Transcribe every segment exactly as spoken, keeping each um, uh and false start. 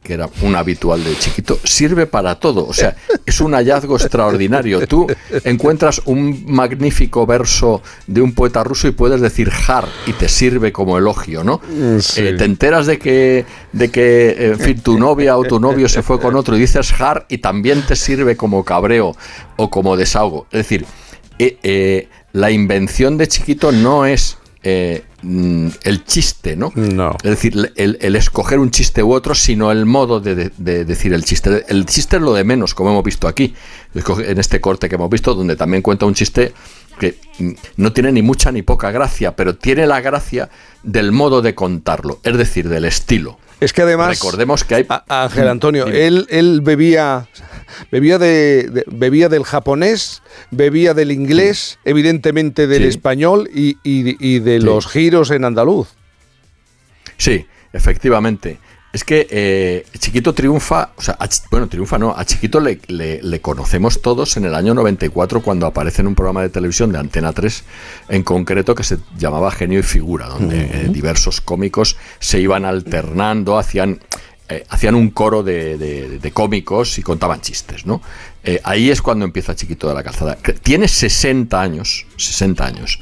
que era un habitual de Chiquito, sirve para todo. O sea, es un hallazgo extraordinario. Tú encuentras un magnífico verso de un poeta ruso y puedes decir jar y te sirve como elogio, ¿no? Sí. Eh, te enteras de que, de que en fin, tu novia o tu novio se fue con otro y dices jar y también te sirve como cabreo o como desahogo. Es decir, eh, eh, la invención de Chiquito no es eh, el chiste, ¿no? No. Es decir, el, el escoger un chiste u otro, sino el modo de, de, de decir el chiste. El chiste es lo de menos, como hemos visto aquí, en este corte que hemos visto, donde también cuenta un chiste que no tiene ni mucha ni poca gracia, pero tiene la gracia del modo de contarlo, es decir, del estilo. Es que además, recordemos que hay... Ángel Antonio, él, él bebía, bebía, de, de, bebía del japonés, bebía del inglés, sí. evidentemente del sí. español y, y, y de sí. los giros en andaluz. Sí, efectivamente. Es que eh, Chiquito triunfa, o sea, a, bueno, triunfa no, a Chiquito le, le, le conocemos todos en el año noventa y cuatro cuando aparece en un programa de televisión de Antena tres en concreto que se llamaba Genio y Figura, donde uh-huh. eh, diversos cómicos se iban alternando, hacían, eh, hacían un coro de, de, de cómicos y contaban chistes, ¿no? Eh, ahí es cuando empieza Chiquito de la Calzada. Tiene sesenta años, sesenta años,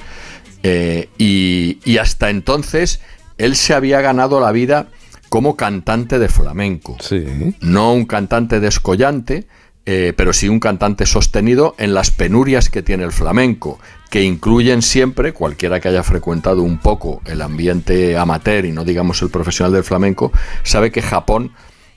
eh, y, y hasta entonces él se había ganado la vida como cantante de flamenco. Sí. No un cantante descollante, eh, pero sí un cantante sostenido en las penurias que tiene el flamenco, que incluyen siempre, cualquiera que haya frecuentado un poco el ambiente amateur y no digamos el profesional del flamenco, sabe que Japón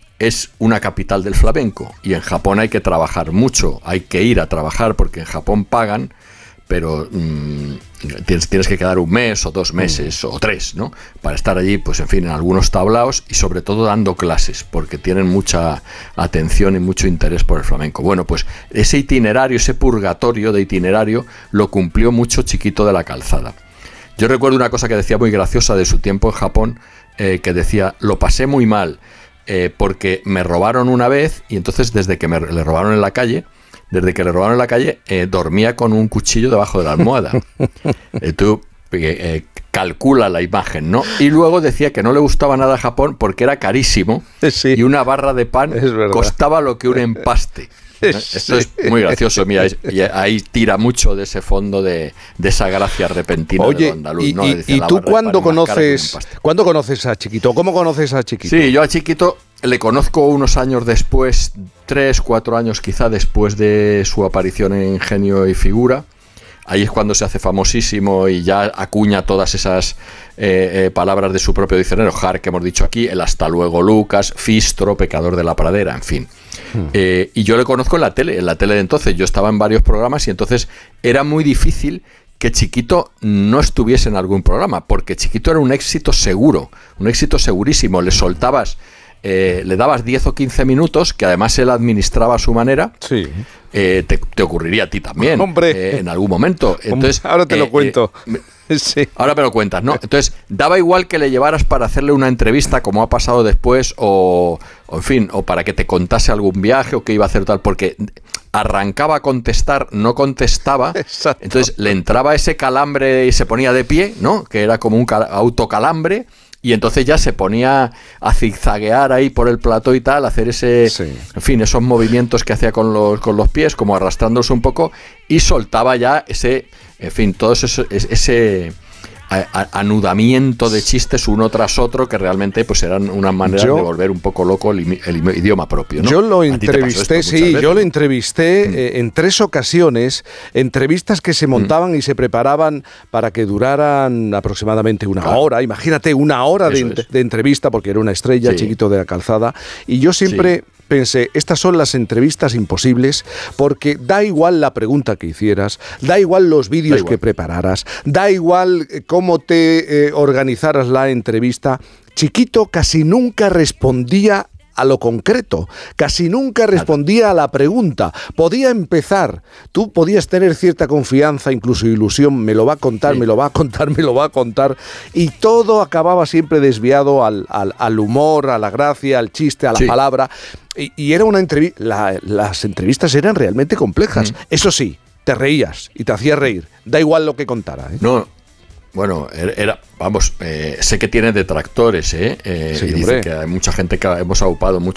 es una capital del flamenco y en Japón hay que trabajar mucho, hay que ir a trabajar porque en Japón pagan, pero mmm, tienes, tienes que quedar un mes o dos meses mm. o tres, ¿no? Para estar allí, pues en fin, en algunos tablaos y sobre todo dando clases, porque tienen mucha atención y mucho interés por el flamenco. Bueno, pues ese itinerario, ese purgatorio de itinerario, lo cumplió mucho Chiquito de la Calzada. Yo recuerdo una cosa que decía muy graciosa de su tiempo en Japón, eh, que decía, lo pasé muy mal, eh, porque me robaron una vez y entonces desde que me le robaron en la calle, Desde que le robaron en la calle, eh, dormía con un cuchillo debajo de la almohada. Eh, tú eh, eh, calcula la imagen, ¿no? Y luego decía que no le gustaba nada Japón porque era carísimo sí, y una barra de pan costaba lo que un empaste. ¿Eh? Sí. Esto es muy gracioso, mira, y ahí tira mucho de ese fondo de, de esa gracia repentina. Oye, de andaluz, y, ¿no? y, y tú cuándo conoces, ¿cuándo conoces a Chiquito? ¿Cómo conoces a Chiquito? Sí, yo a Chiquito le conozco unos años después, tres, cuatro años quizá después de su aparición en Genio y Figura. Ahí es cuando se hace famosísimo y ya acuña todas esas eh, eh, palabras de su propio diccionario, jar que hemos dicho aquí, el hasta luego Lucas, Fistro, pecador de la pradera, en fin. Hmm. Eh, y yo le conozco en la tele, en la tele de entonces. Yo estaba en varios programas y entonces era muy difícil que Chiquito no estuviese en algún programa, porque Chiquito era un éxito seguro, un éxito segurísimo. Le soltabas, eh, le dabas diez o quince minutos, que además él administraba a su manera. Sí. Eh, te, te ocurriría a ti también, hombre, eh, en algún momento. Entonces, ahora te eh, lo cuento. Eh, sí. Ahora me lo cuentas, ¿no? Entonces, daba igual que le llevaras para hacerle una entrevista, como ha pasado después, o, o en fin, o para que te contase algún viaje o qué iba a hacer tal, porque arrancaba a contestar, no contestaba. Exacto. Entonces le entraba ese calambre y se ponía de pie, ¿no? Que era como un cal- autocalambre. Y entonces ya se ponía a zigzaguear ahí por el plató y tal, hacer ese, sí. en fin, esos movimientos que hacía con los, con los pies, como arrastrándose un poco, y soltaba ya ese, en fin, todo eso, ese a, a, anudamiento de chistes uno tras otro que realmente pues eran una manera yo, de volver un poco loco el, el idioma propio, ¿no? Yo lo entrevisté, sí, yo lo entrevisté mm. eh, en tres ocasiones, entrevistas que se montaban mm. y se preparaban para que duraran aproximadamente una claro. hora, imagínate, una hora de, es. de entrevista, porque era una estrella, sí. Chiquito de la Calzada, y yo siempre... Sí. Pensé, estas son las entrevistas imposibles porque da igual la pregunta que hicieras, da igual los vídeos que prepararas, da igual cómo te eh, organizaras la entrevista. Chiquito casi nunca respondía a lo concreto, casi nunca respondía a la pregunta. Podía empezar, tú podías tener cierta confianza, incluso ilusión, me lo va a contar, sí. me lo va a contar, me lo va a contar, y todo acababa siempre desviado al, al, al humor, a la gracia, al chiste, a la sí. palabra, y, y era una entrevista, la, las entrevistas eran realmente complejas. Mm. Eso sí, te reías y te hacías reír, da igual lo que contara, ¿eh? No, bueno, era, vamos, eh, sé que tiene detractores, ¿eh? eh sí, y dice que hay mucha gente que hemos aupado mucho